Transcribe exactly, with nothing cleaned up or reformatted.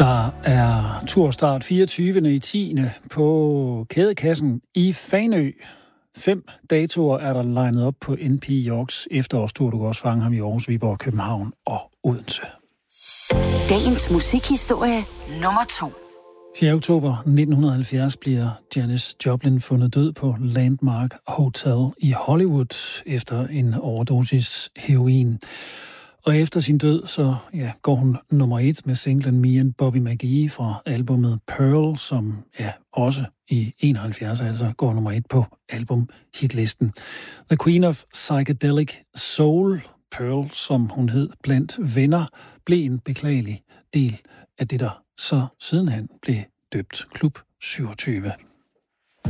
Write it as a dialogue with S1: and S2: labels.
S1: Der er turstart fireogtyvende i tiende på Kædekassen i Fanø. Fem datoer er der legnet op på N P Yorks efterårstur. Du kan også fange ham i Aarhus, Viborg, København og Odense.
S2: Dagens musikhistorie nummer to.
S1: fjerde oktober nitten halvfjerds bliver Janis Joplin fundet død på Landmark Hotel i Hollywood efter en overdosis heroin. Og efter sin død, så ja, går hun nummer et med singlen Me and Bobby McGee fra albumet Pearl, som ja, også i enoghalvfjerds altså går nummer et på albumhitlisten. The Queen of Psychedelic Soul, Pearl, som hun hed blandt venner, blev en beklagelig del af det, der så sidenhen blev døbt Klub syvogtyve.